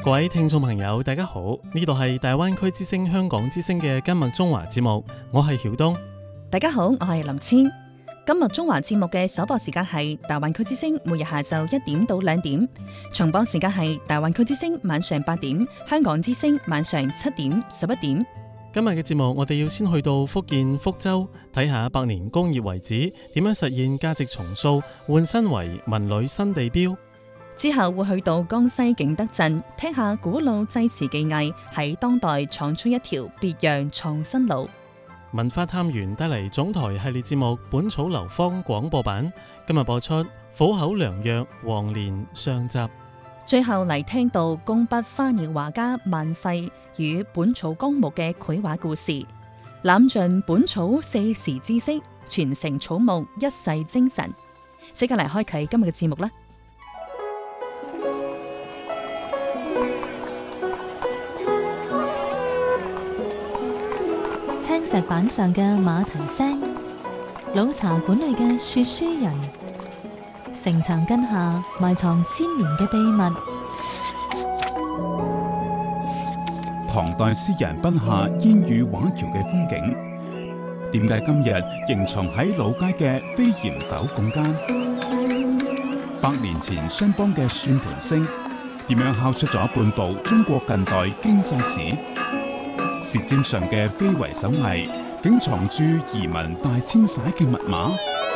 各位聽眾朋友，大家好，呢度係大灣區之聲香港之聲嘅今日中華節目，我係曉東。 大家好，我係林千。今日中華節目嘅首播時間係大灣區之聲，每日下晝1點到2點；重播時間係大灣區之聲晚上8點，香港之聲晚上7點、11點。 今日嘅節目，我哋要先去到福建福州睇下百年工業遺址點樣實現價值重塑，換新為文旅新地標。 之後會去到江西景德鎮，聽下古老製瓷技藝喺當代闖出一條別樣創新路。 文化探源帶嚟總台系列節目《本草流芳》廣播版，今日播出《虎口良藥》黃連上集。 最後嚟聽到工筆花鳥畫家萬費與《本草綱目》嘅繪畫故事，攬盡本草4時知識，傳承草木一世精神。即刻嚟開啟今日嘅節目啦！ 青石板上嘅馬蹄聲，老茶館裏嘅說書人，城牆根下埋藏千年嘅秘密。 唐代詩人筆下煙雨畫橋嘅風景，點解今日仍藏喺老街嘅飛檐斗拱間？100年前商幫嘅算盤聲，點樣敲出咗半部中國近代經濟史？舌尖上嘅非遺手藝，竟藏住移民大遷徙嘅密碼。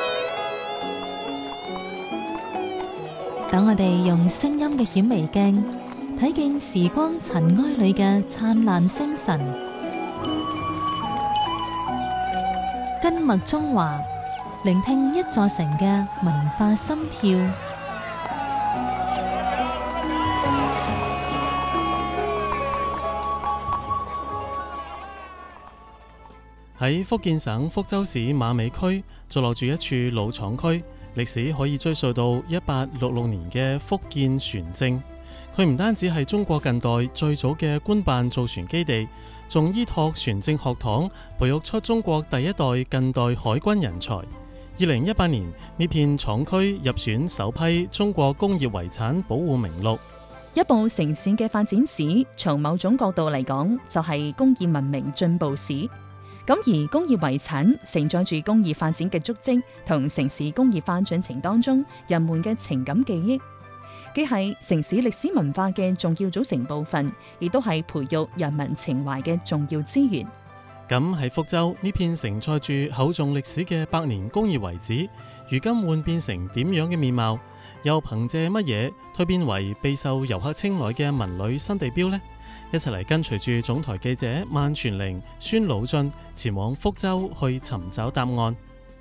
等我哋用聲音嘅顯微鏡，睇見時光塵埃裏嘅燦爛星辰。根脈中華，聆聽一座城嘅文化心跳。 喺福建省福州市馬尾區，坐落住一處老廠區，歷史可以追溯到1866年嘅福建船政。佢唔單止係中國近代最早嘅官辦造船基地，仲依託船政學堂，培育出中國第一代近代海軍人才。2018年，呢片廠區入選首批中國工業遺產保護名錄。 一部城市嘅發展史，從某種角度嚟講，就係工業文明進步史。咁而工業遺產承載住工業發展嘅足跡，同城市工業化進程當中人們嘅情感記憶，既係城市歷史文化嘅重要組成部分，亦都係培育人民情懷嘅重要資源。 咁喺福州呢片承載住厚重歷史嘅百年工業遺址，如今換變成點樣嘅面貌？又憑借乜嘢蛻變為備受遊客青睞嘅文旅新地標呢？一齊嚟跟隨住總台記者萬全玲、孫魯俊前往福州去尋找答案。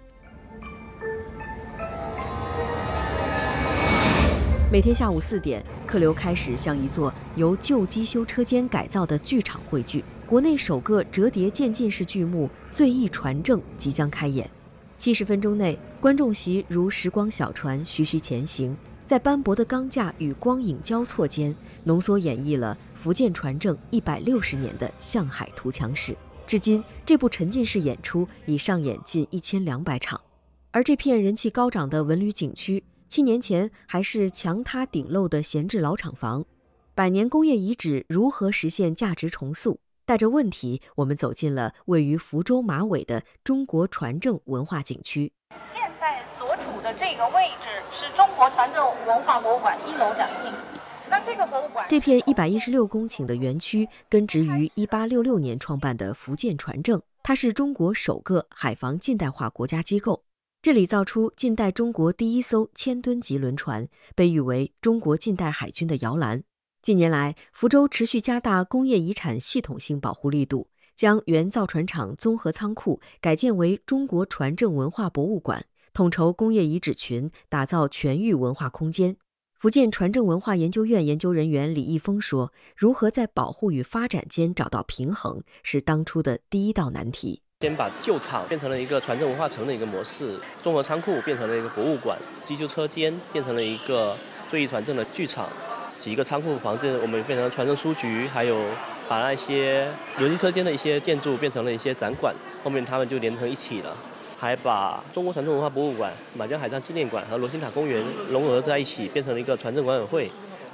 每天下午4點，客流開始向一座由舊機修車間改造的劇場匯聚。國內首個折疊漸進式劇目《醉意傳證》即將開演。70分鐘內，觀眾席如時光小船徐徐前行，在斑駁的鋼架與光影交錯間，濃縮演繹了福建傳政160年的向海圖強史。至今，這部沉浸式演出已上演近1200場。而這片人氣高漲的文旅景區，7年前還是牆塌頂漏的閒置老廠房。百年工業遺址如何實現價值重塑？帶着問題，我們走進了位於福州馬尾的中國傳政文化景區。 現在所處的這個位置是中國傳政文化博物館1樓展廳。那這個博物館， 這片116公頃的園區根植於1866年創辦的福建傳政，它是中國首個海防近代化國家機構。這裡造出近代中國第一艘1000噸級輪船，被譽為中國近代海軍的搖籃。近年來，福州持續加大工業遺產系統性保護力度，將原造船廠綜合倉庫改建為中國傳政文化博物館，統籌工業遺址群，打造全域文化空間。福建傳政文化研究院研究人員李毅峰說，如何在保護與發展間找到平衡，是當初的第一道難題。 先把舊廠變成了一個傳政文化城的一個模式，綜合倉庫變成了一個博物館，機修車間變成了一個醉意傳政的劇場，幾個倉庫房間我們變成了傳政書局，還有把那些遊機車間的一些建築變成了一些展館，後面他們就連成一起了。還把中國傳政文化博物館、馬江海戰紀念館和羅興塔公園融合在一起，變成了一個傳政管委會。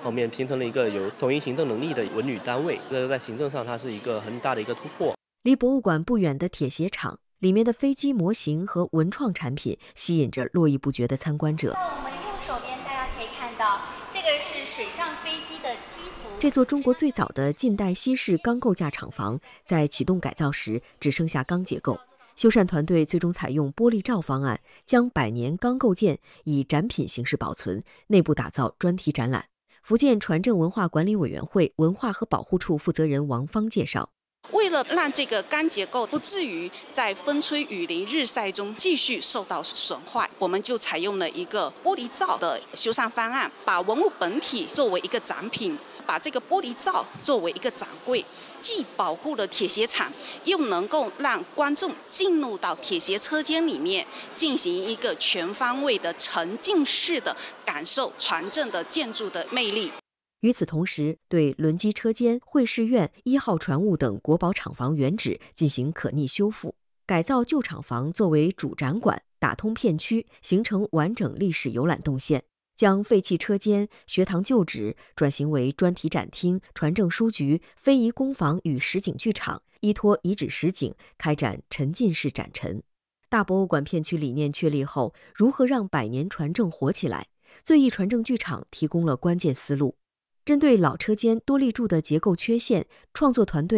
后面形成了一个有统一行政能力的文旅单位，这在行政上它是一个很大的一个突破。 离博物馆不远的铁鞋厂，里面的飞机模型和文创产品吸引着络绎不绝的参观者。 那我们右手边大家可以看到，这个是水上飞机的机服。 这座中国最早的近代西式钢构架厂房，在启动改造时只剩下钢结构。修缮团队最终采用玻璃罩方案，将100年钢构件以展品形式保存，内部打造专题展览。福建船政文化管理委员会文化和保护处负责人王芳介绍， 为了让这个钢结构不至于在风吹雨淋日晒中继续受到损坏，我们就采用了一个玻璃罩的修缮方案，把文物本体作为一个展品，把这个玻璃罩作为一个展柜，既保护了铁鞋厂，又能够让观众进入到铁鞋车间里面，进行一个全方位的沉浸式的感受船政的建筑的魅力。 与此同时，对轮机车间、会试院、1号船坞等国宝厂房原址进行可逆修复，改造旧厂房作为主展馆，打通片区，形成完整历史游览动线，将废弃车间、学堂旧址转型为专题展厅、船政书局、非遗工坊与实景剧场，依托遗址实景开展沉浸式展陈。大博物馆片区理念确立后，如何让100年船政活起来？最义船政剧场提供了关键思路。针对老车间多立柱的结构缺陷，创作团队